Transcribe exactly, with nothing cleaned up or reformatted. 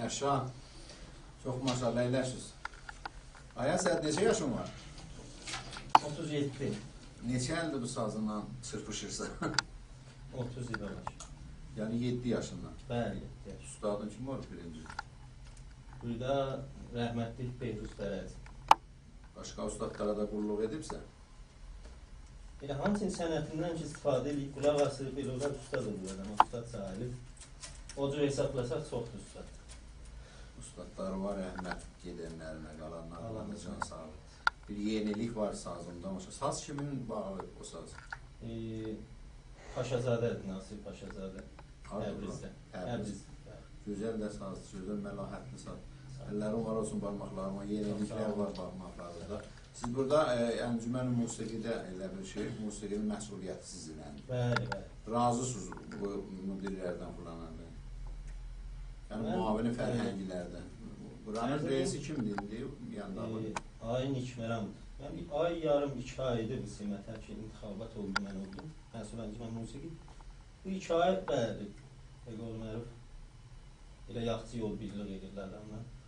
Yaşa. Çox maşallah eləşiz. Aya, sən neçə yaşın var? otuz yeddi. Neçə ildir bu sazınla çırpışırsan? otuz il olar. Yəni yeddi yaşından. Bəli, yeddi yaş. Ustadın kim var birinci? Burada rəhmətli Behruz Dərəz. Başqa ustadlara da qulluq edibsən? Elə hamısının sənətindən ki, istifadə edib, qulaq asıb, belə olar ustad olur adam, ustad sahib. O cür hesablasaq çoxdur ustad. Ustadlar var, rəhmət gedənlərinə, qalanlarına can sağlıq. Bir yenilik var sazında. Saz kimin bağlı o saz? E, Paşazadədir, Nasir Paşazadə. Təbrizdə. Təbriz. Gözəl də saz, gözəl məlahətli saz. Əllərim var olsun barmaqlarıma, yeniliklər var barmaqlarında. Siz burada e, əncümən musiqidə elə bir şey, musiqinin məsuliyyəti sizinlədir. Bəli, bəli. Razısınız bu müdirlərdən falan? Yəni müavini fərhəngilərdən. Buranın reisi kimdir indi? E, Ayın İkməramdır. Yəni, ay yarım iki aydır bu simətə ki, intixabat oldu, mən oldum. Məsul əncümən musiqi. Bu iki ay bəlidir. Peyğol Məruf elə yaxçı yol birlik edirlər onlar.